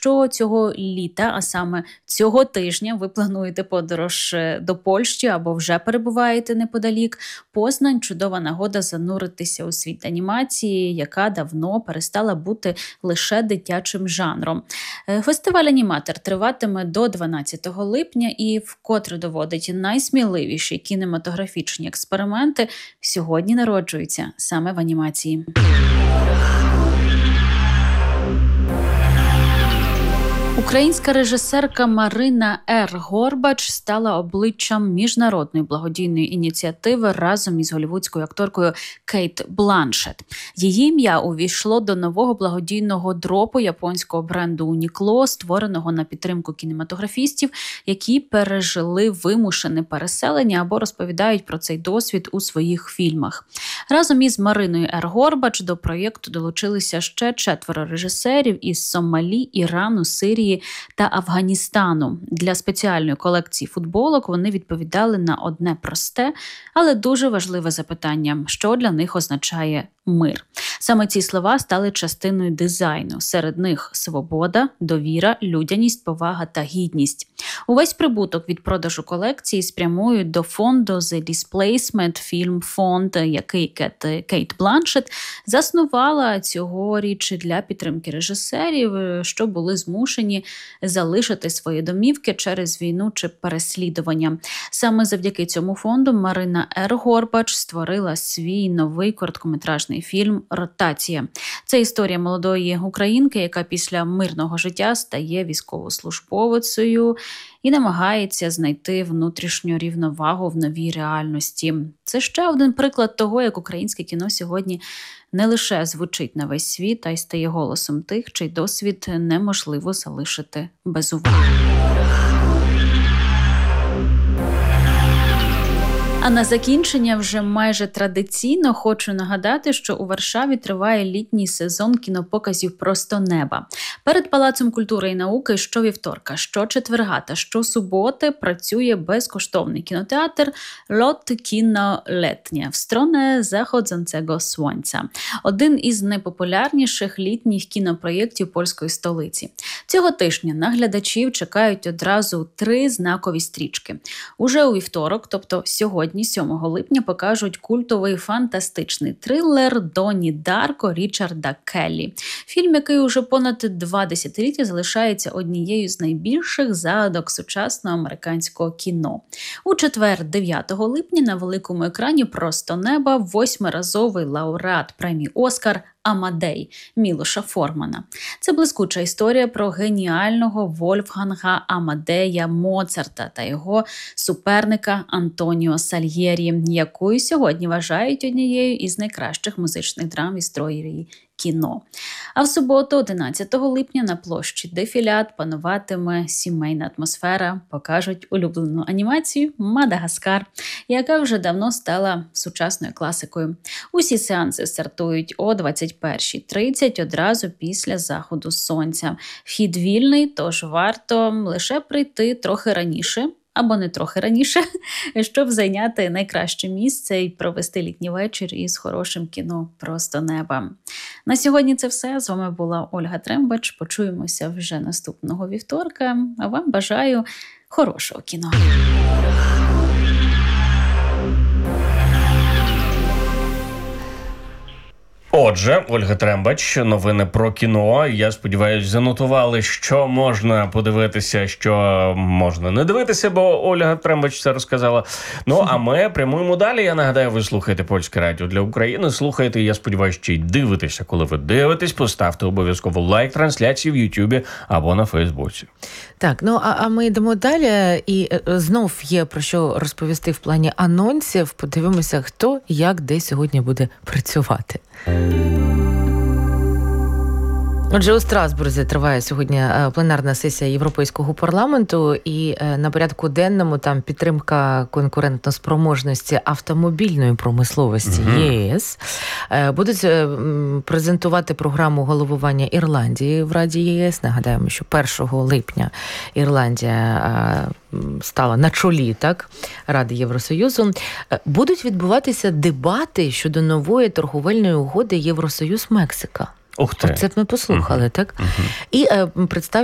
Якщо цього літа, а саме цього тижня, ви плануєте подорож до Польщі або вже перебуваєте неподалік, Познань – чудова нагода зануритися у світ анімації, яка давно перестала бути лише дитячим жанром. Фестиваль «Аніматор» триватиме до 12 липня і вкотре доводить, найсміливіші кінематографічні експерименти сьогодні народжуються саме в анімації. Українська режисерка Марина Р. Горбач стала обличчям міжнародної благодійної ініціативи разом із голлівудською акторкою Кейт Бланшетт. Її ім'я увійшло до нового благодійного дропу японського бренду Uniqlo, створеного на підтримку кінематографістів, які пережили вимушене переселення або розповідають про цей досвід у своїх фільмах. Разом із Мариною Р. Горбач до проєкту долучилися ще 4 режисерів із Сомалі, Ірану, Сирії та Афганістану. Для спеціальної колекції футболок вони відповідали на одне просте, але дуже важливе запитання, що для них означає мир. Саме ці слова стали частиною дизайну. Серед них свобода, довіра, людяність, повага та гідність. Увесь прибуток від продажу колекції спрямують до фонду The Displacement Film Fund, який Кейт Бланшетт заснувала цьогоріч для підтримки режисерів, що були змушені залишити свої домівки через війну чи переслідування. Саме завдяки цьому фонду Марина Р. Горбач створила свій новий короткометражний фільм «Ротація». Це історія молодої українки, яка після мирного життя стає військовослужбовицею і намагається знайти внутрішню рівновагу в новій реальності. Це ще один приклад того, як українське кіно сьогодні не лише звучить на весь світ, а й стає голосом тих, чий досвід неможливо залишити без уваги. А на закінчення вже майже традиційно хочу нагадати, що у Варшаві триває літній сезон кінопоказів «Просто неба». Перед Палацом культури і науки щовівторка, щочетверга та щосуботи працює безкоштовний кінотеатр «Lot Kino Letnie» в стороні заходzącego słońca. Один із найпопулярніших літніх кінопроєктів польської столиці. Цього тижня на глядачів чекають одразу 3 знакові стрічки. Уже у вівторок, тобто сьогодні, 7 липня, покажуть культовий фантастичний трилер «Доні Дарко» Річарда Келлі. Фільм, який уже понад 2 десятиліття залишається однією з найбільших загадок сучасного американського кіно. У четвер, 9 липня, на великому екрані «Просто неба» 8-разовий лауреат премії «Оскар» Амадей Мілоша Формана. Це блискуча історія про геніального Вольфганга Амадея Моцарта та його суперника Антоніо Сальєрі, яку сьогодні вважають однією із найкращих музичних драм в історії кіно. А в суботу, 11 липня, на площі Дефілят пануватиме сімейна атмосфера, покажуть улюблену анімацію «Мадагаскар», яка вже давно стала сучасною класикою. Усі сеанси стартують о 21:30 одразу після заходу сонця. Вхід вільний, тож варто лише прийти трохи раніше, або не трохи раніше, щоб зайняти найкраще місце і провести літній вечір із хорошим кіно «Просто неба». На сьогодні це все. З вами була Ольга Трембач. Почуємося вже наступного вівторка. А вам бажаю хорошого кіно. Отже, Ольга Трембач, новини про кіно. Я сподіваюся, занотували, що можна подивитися, що можна не дивитися, бо Ольга Трембач це розказала. Ну, а ми прямуємо далі. Я нагадаю, ви слухаєте Польське радіо для України. Слухайте, я сподіваюся, ще й дивитеся. Коли ви дивитесь, поставте обов'язково лайк трансляції в Ютубі або на Фейсбуці. Так, ну а ми йдемо далі. І знов є про що розповісти в плані анонсів. Подивимося, хто, як, де сьогодні буде працювати. Отже, у Страсбурзі триває сьогодні пленарна сесія Європейського парламенту, і на порядку денному там підтримка конкурентоспроможності автомобільної промисловості ЄС. Будуть презентувати програму головування Ірландії в Раді ЄС. Нагадаємо, що 1 липня Ірландія стала на чолі, так, Ради Євросоюзу. Будуть відбуватися дебати щодо нової торговельної угоди Євросоюз-Мексика. Ух ти. Оце ми послухали, так? І представлять